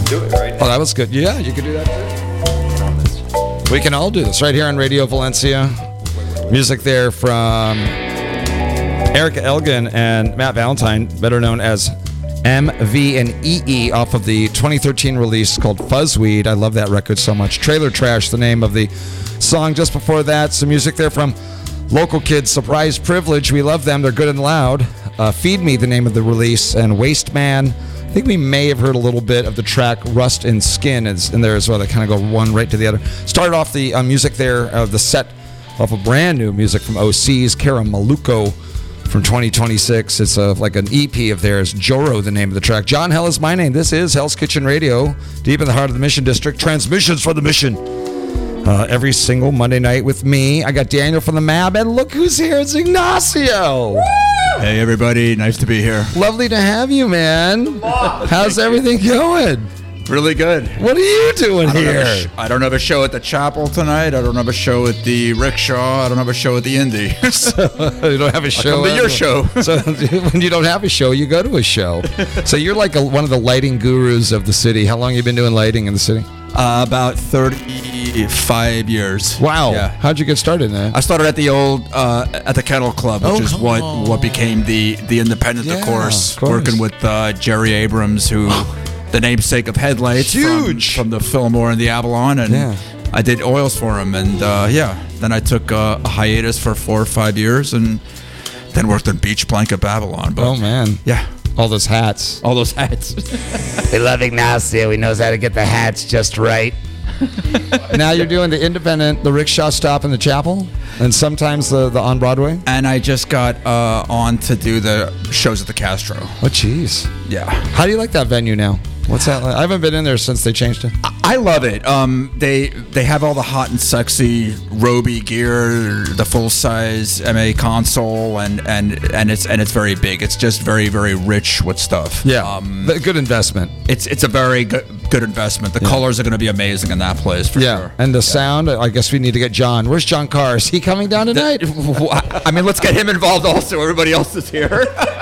do it right now. Oh, that was good. Yeah, you can do that too. We can all do this right here on Radio Valencia. Music there from Erica Elgin and Matt Valentine, better known as MV and EE, off of the 2013 release called Fuzzweed. I love that record so much. Trailer Trash, the name of the song. Just before that, some music there from Local Kids, Surprise Privilege. We love them. They're good and loud. Feed Me, the name of the release, and Waste Man. I think we may have heard a little bit of the track Rust and Skin is in there as well. They kind of go one right to the other. Started off the music there of the set off of brand new music from OC's Kara Maluko from 2026. It's like an EP of theirs. Joro, the name of the track. John Hell is my name. This is Hell's Kitchen Radio, deep in the heart of the Mission District. Transmissions for the Mission. Every single Monday night with me. I got Daniel from the MAB, and look who's here. It's Ignacio. Woo! Hey, everybody. Nice to be here. Lovely to have you, man. How's everything going? Really good. What are you doing here? I don't have a show at the Chapel tonight. I don't have a show at the Rickshaw. I don't have a show at the Indy. You don't have a show? I'll come to your show. So when you don't have a show, you go to a show. So you're like one of the lighting gurus of the city. How long have you been doing lighting in the city? About 35 years. Wow. Yeah. How'd you get started in that? I started at the old, at the Kettle Club, which is what became the Independent, of course. Working with Jerry Abrams, who... the namesake of Headlights from the Fillmore and the Avalon, and I did oils for him, and then I took a hiatus for 4 or 5 years, and then worked on Beach Blanket Babylon. But, oh man, all those hats. We love Ignacio. He knows how to get the hats just right. Now you're doing the Independent, the Rickshaw Stop, and the Chapel, and sometimes the on Broadway. And I just got on to do the shows at the Castro. Oh, jeez. Yeah. How do you like that venue now? What's that like? I haven't been in there since they changed it. I love it. They have all the hot and sexy Roby gear, the full size MA console, and it's very big. It's just very, very rich with stuff. Yeah, good investment. It's a very good investment. The colors are going to be amazing in that place for sure. And the sound. I guess we need to get John. Where's John Carr? Is he coming down tonight? I mean, let's get him involved also. Everybody else is here.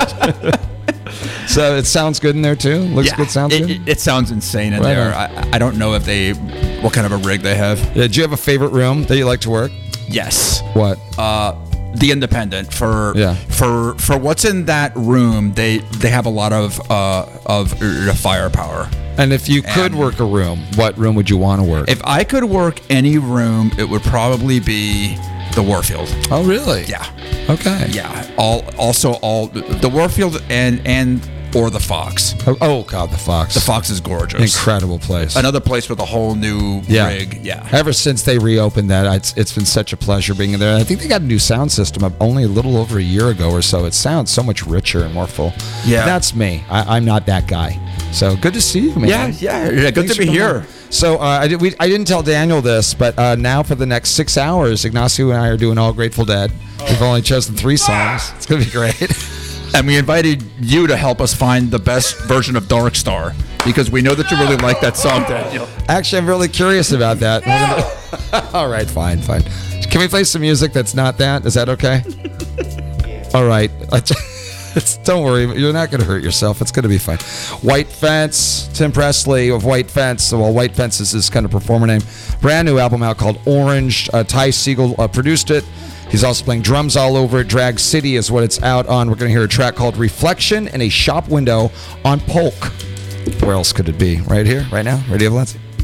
So it sounds good in there too? Looks good, sounds good? It sounds insane in there. I don't know if what kind of a rig they have. Yeah, do you have a favorite room that you like to work? Yes. What? The Independent. For what's in that room, they have a lot of firepower. And if you could work a room, what room would you want to work? If I could work any room, it would probably be the Warfield. Oh, really? Yeah. Okay. Yeah. All the Warfield or the Fox. Oh God, the Fox. The Fox is gorgeous. Incredible place. Another place with a whole new rig. Yeah. Ever since they reopened that, it's been such a pleasure being in there. I think they got a new sound system up only a little over a year ago or so. It sounds so much richer and more full. Yeah. That's me. I'm not that guy. So good to see you, man. Yeah. Good Thanks to be here. On. So I didn't tell Daniel this, but now for the next 6 hours, Ignacio and I are doing All Grateful Dead. We've only chosen 3 songs. It's going to be great. And we invited you to help us find the best version of Dark Star, because we know that you really like that song, Daniel. Actually, I'm really curious about that. No. All right, fine. Can we play some music that's not that? Is that okay? All right. Don't worry, you're not going to hurt yourself. It's going to be fine. White Fence, Tim Presley of White Fence. Well, White Fence is his kind of performer name. Brand new album out called Orange. Ty Siegel produced it. He's also playing drums all over it. Drag City is what it's out on. We're going to hear a track called Reflection in a Shop Window on Polk. Where else could it be? Right here, right now, Radio Valencia.